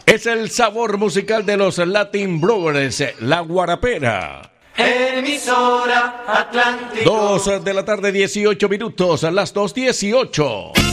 Es el sabor musical de los Latin Brothers, La Guarapera. Emisora Atlántico. 2 de la tarde, 18 minutos, a las 2:18.